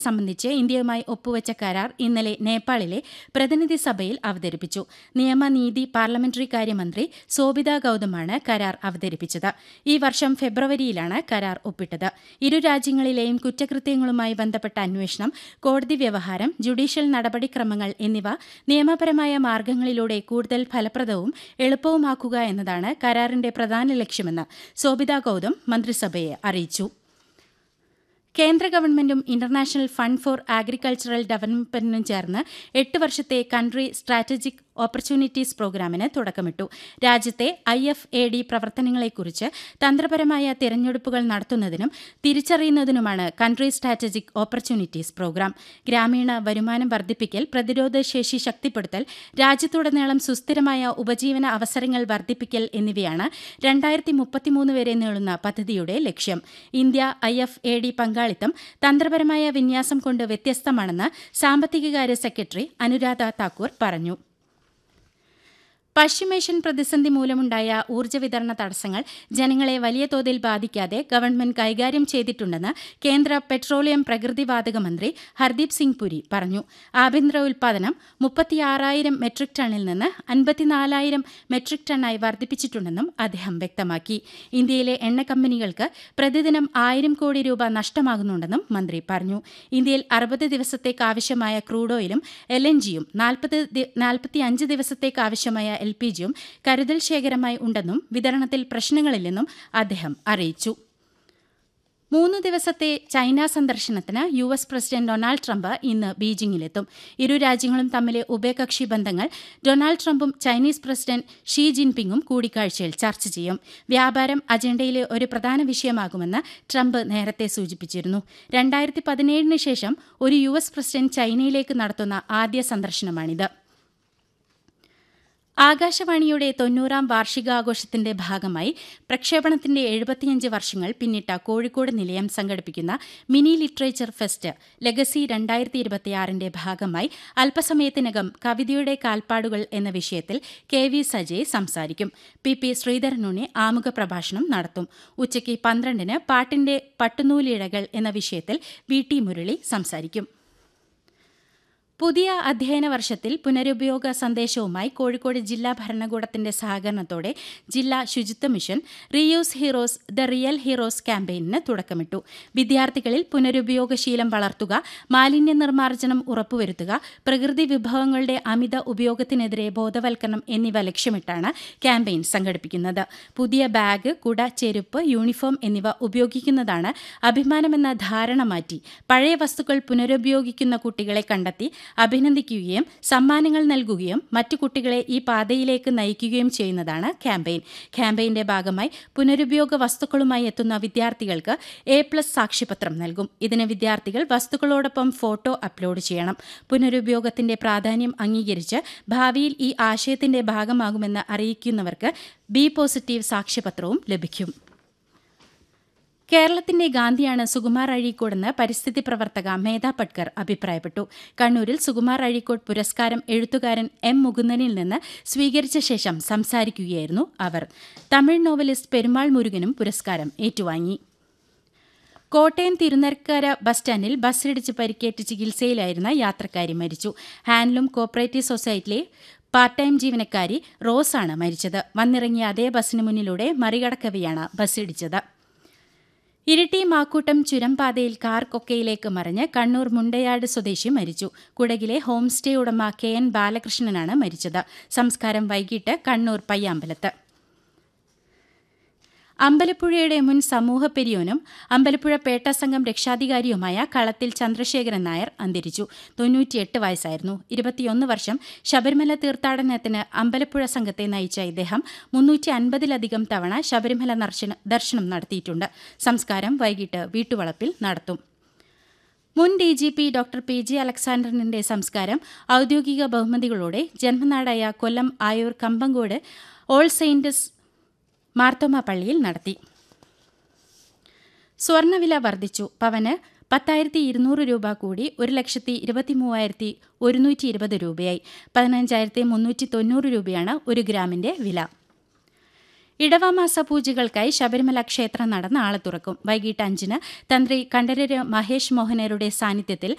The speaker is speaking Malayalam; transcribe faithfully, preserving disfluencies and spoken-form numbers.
സംബന്ധിച്ച് ഇന്ത്യയുമായി ഒപ്പുവച്ച കരാർ ഇന്നലെ നേപ്പാളിലെ പ്രതിനിധി സഭയിൽ അവതരിപ്പിച്ചു. നിയമ, നീതി, പാർലമെന്ററി കാര്യമന്ത്രി സോബിത ഗൌതമാണ് കരാർ അവതരിപ്പിച്ചത്. ഈ വർഷം ഫെബ്രുവരിയിലാണ് കരാർ ഒപ്പിട്ടത്. ഇരു രാജ്യങ്ങളിലെയും കുറ്റകൃത്യങ്ങളുമായി ബന്ധപ്പെട്ട അന്വേഷണം, കോടതി വ്യവഹാരം, ജുഡീഷ്യൽ നടപടിക്രമങ്ങൾ എന്നിവ നിയമപരമായ മാർഗങ്ങളിലൂടെ കൂടുതൽ ഫലപ്രദവും എളുപ്പവുമാക്കുക എന്നതാണ് കരാറിന്റെ പ്രധാന ലക്ഷ്യമെന്ന് സോബിത ഗൌതം മന്ത്രിസഭയെ അറിയിച്ചു. കേന്ദ്ര ഗവൺമെന്റും ഇന്റർനാഷണൽ ഫണ്ട് ഫോർ അഗ്രികൾച്ചറൽ ഡെവലപ്മെന്റിനും ചേർന്ന് എട്ട് വർഷത്തെ കൺട്രി സ്ട്രാറ്റജിക് ഓപ്പർച്യൂണിറ്റീസ് പ്രോഗ്രാമിന് തുടക്കമിട്ടു. രാജ്യത്തെ ഐ എഫ് എ ഡി പ്രവർത്തനങ്ങളെക്കുറിച്ച് തന്ത്രപരമായ തിരഞ്ഞെടുപ്പുകൾ നടത്തുന്നതിനും തിരിച്ചറിയുന്നതിനുമാണ് കൺട്രി സ്ട്രാറ്റജിക് ഓപ്പർച്യൂണിറ്റീസ് പ്രോഗ്രാം. ഗ്രാമീണ വരുമാനം വർദ്ധിപ്പിക്കൽ, പ്രതിരോധശേഷി ശക്തിപ്പെടുത്തൽ, രാജ്യത്തുടനീളം സുസ്ഥിരമായ ഉപജീവന അവസരങ്ങൾ വർദ്ധിപ്പിക്കൽ എന്നിവയാണ് രണ്ടായിരത്തി മുപ്പത്തിമൂന്ന് വരെ നീളുന്ന പദ്ധതിയുടെ ലക്ഷ്യം. India I F A D പങ്കാളിത്തം തന്ത്രപരമായ വിന്യാസം കൊണ്ട് വ്യത്യസ്തമാണെന്ന് സാമ്പത്തികകാര്യ സെക്രട്ടറി അനുരാധ താക്കൂർ പറഞ്ഞു. പശ്ചിമേഷ്യൻ പ്രതിസന്ധി മൂലമുണ്ടായ ഊർജ്ജ വിതരണ തടസ്സങ്ങൾ ജനങ്ങളെ വലിയ തോതിൽ ബാധിക്കാതെ ഗവൺമെന്റ് കൈകാര്യം ചെയ്തിട്ടുണ്ടെന്ന് കേന്ദ്ര പെട്രോളിയം പ്രകൃതിവാതക മന്ത്രി ഹർദീപ് സിംഗ് പുരി പറഞ്ഞു. ആഭ്യന്തര ഉൽപ്പാദനം മുപ്പത്തിയാറായിരം മെട്രിക് ടണ്ണിൽ നിന്ന് അൻപത്തിനാലായിരം മെട്രിക് ടണ്ണായി വർദ്ധിപ്പിച്ചിട്ടുണ്ടെന്നും അദ്ദേഹം വ്യക്തമാക്കി. ഇന്ത്യയിലെ എണ്ണ കമ്പനികൾക്ക് പ്രതിദിനം ആയിരം കോടി രൂപ നഷ്ടമാകുന്നുണ്ടെന്നും മന്ത്രി പറഞ്ഞു. ഇന്ത്യയിൽ അറുപത് ദിവസത്തേക്കാവശ്യമായ ക്രൂഡ് ഓയിലും എൽ എൻ ജിയും നാൽപ്പത്തിയഞ്ച് ദിവസത്തേക്കാവശ്യമായ എൽ പി ജിയും കരുതൽ ശേഖരമായി ഉണ്ടെന്നും വിതരണത്തിൽ പ്രശ്നങ്ങളില്ലെന്നും അദ്ദേഹം അറിയിച്ചു. മൂന്ന് ദിവസത്തെ ചൈന സന്ദർശനത്തിന് U S president Donald Trump ഇന്ന് ബീജിംഗിലെത്തും. ഇരു രാജ്യങ്ങളും തമ്മിലെ ഉഭയകക്ഷി ബന്ധങ്ങൾ ഡൊണാൾഡ് ട്രംപും ചൈനീസ് പ്രസിഡന്റ് ഷീ ജിൻപിങ്ങും കൂടിക്കാഴ്ചയിൽ ചർച്ച ചെയ്യും. വ്യാപാരം അജണ്ടയിലെ ഒരു പ്രധാന വിഷയമാകുമെന്ന് ട്രംപ് നേരത്തെ സൂചിപ്പിച്ചിരുന്നു. രണ്ടായിരത്തി പതിനേഴിന് ശേഷം ഒരു യു എസ് പ്രസിഡന്റ് ചൈനയിലേക്ക് നടത്തുന്ന ആദ്യ സന്ദർശനമാണിത്. ആകാശവാണിയുടെ തൊണ്ണൂറാം വാർഷികാഘോഷത്തിന്റെ ഭാഗമായി പ്രക്ഷേപണത്തിന്റെ എഴുപത്തിയഞ്ച് വർഷങ്ങൾ പിന്നിട്ട കോഴിക്കോട് നിലയം സംഘടിപ്പിക്കുന്ന മിനി ലിറ്ററേച്ചർ ഫെസ്റ്റ് ലെഗസി രണ്ടായിരത്തി ഇരുപത്തിയാറിന്റെ ഭാഗമായി അല്പസമയത്തിനകം കവിതയുടെ കാൽപ്പാടുകൾ എന്ന വിഷയത്തിൽ കെ വി സജയ് സംസാരിക്കും. പി പി ശ്രീധരനുണ്ണി ആമുഖ പ്രഭാഷണം നടത്തും. ഉച്ചയ്ക്ക് പന്ത്രണ്ടിന് പാട്ടിന്റെ പട്ടുനൂലിഴകൾ എന്ന വിഷയത്തിൽ വി ടി മുരളി സംസാരിക്കും. പുതിയ അധ്യയന വർഷത്തിൽ പുനരുപയോഗ സന്ദേശവുമായി കോഴിക്കോട് ജില്ലാ ഭരണകൂടത്തിന്റെ സഹകരണത്തോടെ ജില്ലാ ശുചിത്വ mission reuse heroes the real heroes ക്യാമ്പയിനിന് തുടക്കമിട്ടു. വിദ്യാർത്ഥികളിൽ പുനരുപയോഗശീലം വളർത്തുക, മാലിന്യ നിർമ്മാർജ്ജനം ഉറപ്പുവരുത്തുക, പ്രകൃതി വിഭവങ്ങളുടെ അമിത ഉപയോഗത്തിനെതിരെ ബോധവൽക്കരണം എന്നിവ ലക്ഷ്യമിട്ടാണ് ക്യാമ്പയിൻ സംഘടിപ്പിക്കുന്നത്. പുതിയ ബാഗ്, കുട, ചെരുപ്പ്, യൂണിഫോം എന്നിവ ഉപയോഗിക്കുന്നതാണ് അഭിമാനമെന്ന ധാരണ മാറ്റി പഴയ വസ്തുക്കൾ പുനരുപയോഗിക്കുന്ന കുട്ടികളെ കണ്ടെത്തി അഭിനന്ദിക്കുകയും സമ്മാനങ്ങൾ നൽകുകയും മറ്റു കുട്ടികളെ ഈ പാതയിലേക്ക് നയിക്കുകയും ചെയ്യുന്നതാണ് ക്യാമ്പയിൻ. ക്യാമ്പയിന്റെ ഭാഗമായി പുനരുപയോഗ വസ്തുക്കളുമായി എത്തുന്ന വിദ്യാർത്ഥികൾക്ക് എ പ്ലസ് സാക്ഷ്യപത്രം നൽകും. ഇതിന് വിദ്യാർത്ഥികൾ വസ്തുക്കളോടൊപ്പം ഫോട്ടോ അപ്ലോഡ് ചെയ്യണം. പുനരുപയോഗത്തിന്റെ പ്രാധാന്യം അംഗീകരിച്ച് ഭാവിയിൽ ഈ ആശയത്തിന്റെ ഭാഗമാകുമെന്ന് അറിയിക്കുന്നവർക്ക് ബി പോസിറ്റീവ് സാക്ഷ്യപത്രവും ലഭിക്കും. കേരളത്തിന്റെ ഗാന്ധിയാണ് സുകുമാർ അഴീക്കോടെന്ന് പരിസ്ഥിതി പ്രവർത്തക മേധ പട്കർ അഭിപ്രായപ്പെട്ടു. കണ്ണൂരിൽ സുകുമാർ അഴീക്കോട് പുരസ്കാരം എഴുത്തുകാരൻ എം മുകുന്ദനിൽ നിന്ന് സ്വീകരിച്ച ശേഷം സംസാരിക്കുകയായിരുന്നു അവർ. തമിഴ് നോവലിസ്റ്റ് പെരുമാൾ മുരുകനും പുരസ്കാരം ഏറ്റുവാങ്ങി. കോട്ടയം തിരുനക്കര ബസ് സ്റ്റാൻഡിൽ ബസ്സിടിച്ച് പരിക്കേറ്റ് ചികിത്സയിലായിരുന്ന യാത്രക്കാരി മരിച്ചു. ഹാൻഡ്ലൂം കോപ്പറേറ്റീവ് സൊസൈറ്റിയിലെ പാർട്ട് ടൈം ജീവനക്കാരി റോസാണ് മരിച്ചത്. വന്നിറങ്ങിയ അതേ ബസ്സിന് മുന്നിലൂടെ മറികടക്കവെയാണ് ബസ്സിടിച്ചത്. ഇരിട്ടി മാക്കൂട്ടം ചുരംപാതയിൽ കാർ കൊക്കയിലേക്ക് മറിഞ്ഞ് കണ്ണൂർ മുണ്ടയാട് സ്വദേശി മരിച്ചു. കുടകിലെ ഹോം സ്റ്റേ ഉടമ കെ എൻ ബാലകൃഷ്ണനാണ് മരിച്ചത്. സംസ്കാരം വൈകിട്ട് കണ്ണൂർ പയ്യാമ്പലത്ത്. അമ്പലപ്പുഴയുടെ മുൻ സമൂഹ പെരിയോനും അമ്പലപ്പുഴ പേട്ട സംഘം രക്ഷാധികാരിയുമായ കളത്തിൽ ചന്ദ്രശേഖരൻ നായർ അന്തരിച്ചു. തൊണ്ണൂറ്റിയെട്ട് വയസ്സായിരുന്നു. ഇരുപത്തിയൊന്ന് വർഷം ശബരിമല തീർത്ഥാടനത്തിന് അമ്പലപ്പുഴ സംഘത്തെ നയിച്ച ഇദ്ദേഹം മുന്നൂറ്റി അൻപതിലധികം തവണ ശബരിമല ദർശനം നടത്തിയിട്ടുണ്ട്. സംസ്കാരം വൈകിട്ട് വീട്ടുവളപ്പിൽ നടത്തും. മുൻ D G P doctor P J അലക്സാണ്ടറിന്റെ സംസ്കാരം ഔദ്യോഗിക ബഹുമതികളോടെ ജന്മനാടായ കൊല്ലം ആയൂർ കമ്പങ്കോട് ഓൾ സെയിന്റ്സ് മാർത്തോമ പള്ളിയിൽ നടത്തി. സ്വർണ്ണവില വർദ്ധിച്ചു. പവന് പത്തായിരത്തി ഇരുന്നൂറ് രൂപ കൂടി ഒരു ലക്ഷത്തി ഇരുപത്തി മൂവായിരത്തി ഒരുന്നൂറ്റി ഇരുപത് രൂപയായി. പതിനഞ്ചായിരത്തി മുന്നൂറ്റി തൊണ്ണൂറ് രൂപയാണ് ഒരു ഗ്രാമിന്റെ വില. ഇടവമാസ പൂജകൾക്കായി ശബരിമല ക്ഷേത്ര നട നാളെ തുറക്കും. വൈകിട്ട് അഞ്ചിന് തന്ത്രി കണ്ഠരര് മഹേഷ് മോഹനരുടെ സാന്നിധ്യത്തിൽ